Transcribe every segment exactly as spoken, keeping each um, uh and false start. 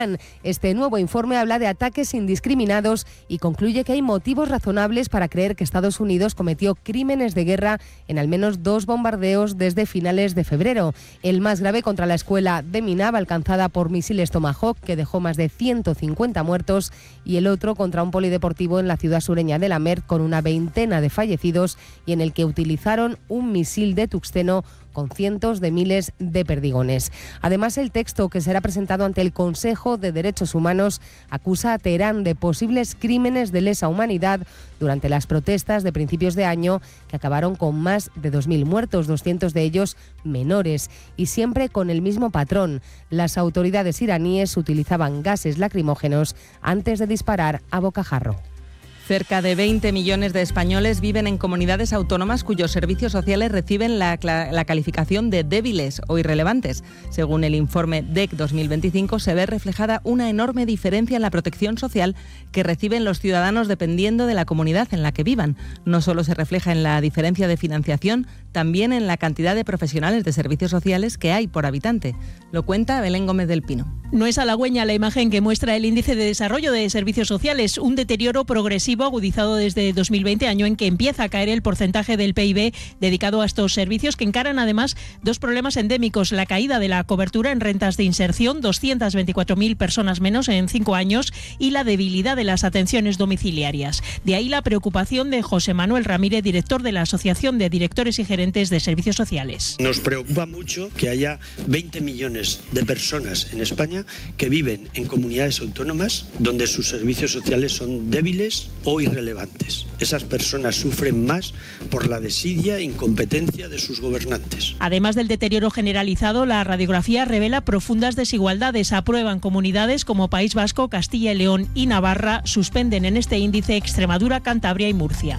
Este nuevo informe habla de ataques indiscriminados y concluye que hay motivos razonables para creer que Estados Unidos cometió crímenes de guerra en al menos dos bombardeos desde finales de febrero. El más grave contra la escuela de Minab, alcanzada por misiles Tomahawk, que dejó más de ciento cincuenta muertos, y el otro contra un polideportivo en la ciudad sureña de Lamer, con una veintena de fallecidos, y en el que utilizaron un misil de tuxteno con cientos de miles de perdigones. Además, el texto que será presentado ante el Consejo de Derechos Humanos acusa a Teherán de posibles crímenes de lesa humanidad durante las protestas de principios de año, que acabaron con más de dos mil muertos, doscientos de ellos menores, y siempre con el mismo patrón. Las autoridades iraníes utilizaban gases lacrimógenos antes de disparar a bocajarro. Cerca de veinte millones de españoles viven en comunidades autónomas cuyos servicios sociales reciben la, la calificación de débiles o irrelevantes. Según el informe D E C dos mil veinticinco, se ve reflejada una enorme diferencia en la protección social que reciben los ciudadanos dependiendo de la comunidad en la que vivan. No solo se refleja en la diferencia de financiación, también en la cantidad de profesionales de servicios sociales que hay por habitante. Lo cuenta Belén Gómez del Pino. No es halagüeña la imagen que muestra el índice de desarrollo de servicios sociales, un deterioro progresivo agudizado desde dos mil veinte, año en que empieza a caer el porcentaje del P I B dedicado a estos servicios, que encaran además dos problemas endémicos: la caída de la cobertura en rentas de inserción, doscientas veinticuatro mil personas menos en cinco años, y la debilidad de las atenciones domiciliarias. De ahí la preocupación de José Manuel Ramírez, director de la Asociación de Directores y Gerentes de Servicios Sociales. Nos preocupa mucho que haya veinte millones de personas en España que viven en comunidades autónomas donde sus servicios sociales son débiles o irrelevantes. Esas personas sufren más por la desidia e incompetencia de sus gobernantes. Además del deterioro generalizado, la radiografía revela profundas desigualdades. Aprueban comunidades como País Vasco, Castilla y León y Navarra. Suspenden en este índice Extremadura, Cantabria y Murcia.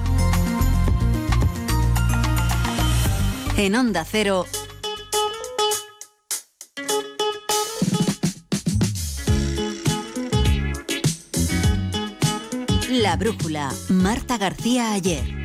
En Onda Cero, La Brújula, Marta García Ayer.